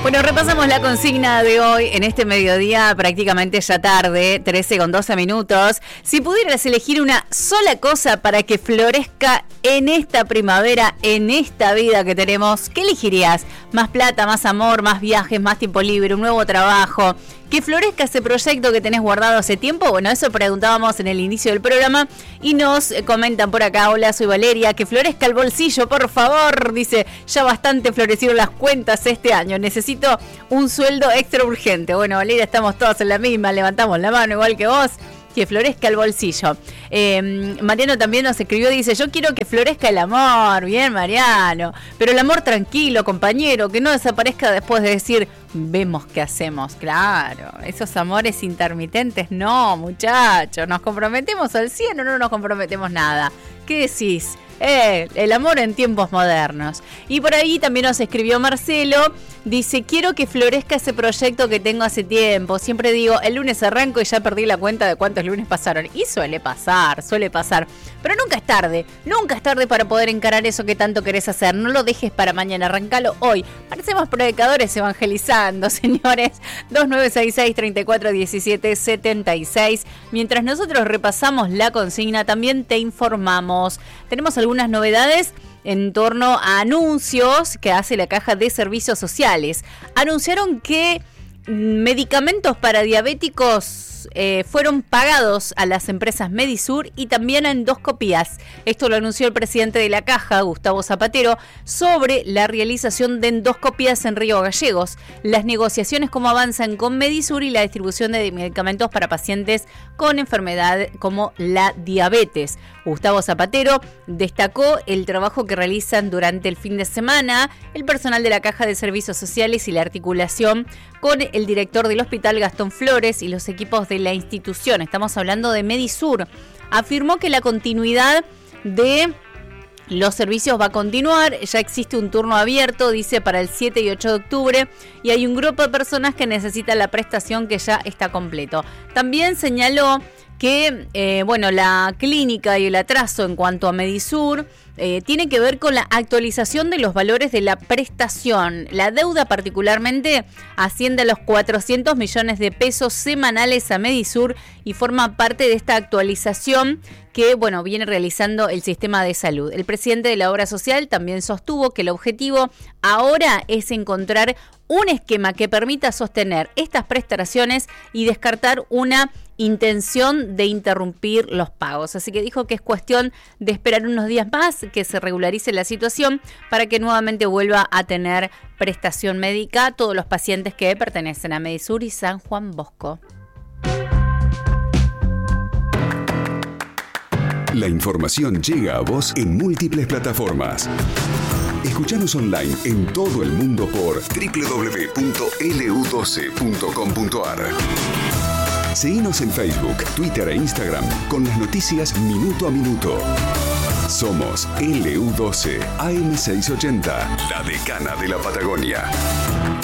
Bueno, repasamos la consigna de hoy en este mediodía, prácticamente ya tarde, 13:12. Si pudieras elegir una sola cosa para que florezca en esta primavera, en esta vida que tenemos, ¿qué elegirías? ¿Más plata, más amor, más viajes, más tiempo libre, un nuevo trabajo? ¿Que florezca ese proyecto que tenés guardado hace tiempo? Bueno, eso preguntábamos en el inicio del programa y nos comentan por acá: hola, soy Valeria, que florezca el bolsillo, por favor. Dice, ya bastante florecieron las cuentas este año, necesito un sueldo extra urgente. Bueno, Valeria, estamos todos en la misma, levantamos la mano igual que vos. Que florezca el bolsillo. Mariano también nos escribió, dice, yo quiero que florezca el amor. Bien, Mariano, pero el amor tranquilo, compañero, que no desaparezca después de decir, vemos qué hacemos. Claro, esos amores intermitentes, no, muchachos, ¿nos comprometemos al 100 o no nos comprometemos nada? ¿Qué decís? El amor en tiempos modernos. Y por ahí también nos escribió Marcelo, dice, quiero que florezca ese proyecto que tengo hace tiempo. Siempre digo, el lunes arranco y ya perdí la cuenta de cuántos lunes pasaron. Y suele pasar. Pero nunca es tarde para poder encarar eso que tanto querés hacer. No lo dejes para mañana, arrancalo hoy. Parecemos predicadores evangelizando, señores. 2966-3417-76. Mientras nosotros repasamos la consigna, también te informamos. Tenemos algunas novedades en torno a anuncios que hace la Caja de Servicios Sociales. Anunciaron que medicamentos para diabéticos fueron pagados a las empresas Medisur y también a endoscopías. Esto lo anunció el presidente de la Caja, Gustavo Zapatero, sobre la realización de endoscopías en Río Gallegos, las negociaciones cómo avanzan con Medisur y la distribución de medicamentos para pacientes con enfermedad como la diabetes. Gustavo Zapatero destacó el trabajo que realizan durante el fin de semana el personal de la Caja de Servicios Sociales y la articulación con el director del hospital Gastón Flores y los equipos de la institución. Estamos hablando de Medisur. Afirmó que la continuidad de los servicios va a continuar, ya existe un turno abierto, dice, para el 7 y 8 de octubre y hay un grupo de personas que necesitan la prestación que ya está completo. También señaló que la clínica y el atraso en cuanto a Medisur tiene que ver con la actualización de los valores de la prestación. La deuda particularmente asciende a los 400 millones de pesos semanales a Medisur y forma parte de esta actualización que viene realizando el sistema de salud. El presidente de la obra social también sostuvo que el objetivo ahora es encontrar un esquema que permita sostener estas prestaciones y descartar una intención de interrumpir los pagos. Así que dijo que es cuestión de esperar unos días más que se regularice la situación para que nuevamente vuelva a tener prestación médica todos los pacientes que pertenecen a Medisur y San Juan Bosco. La información llega a vos en múltiples plataformas. Escuchanos online en todo el mundo por www.lu12.com.ar. Seguinos en Facebook, Twitter e Instagram con las noticias minuto a minuto. Somos LU12 AM680, la decana de la Patagonia.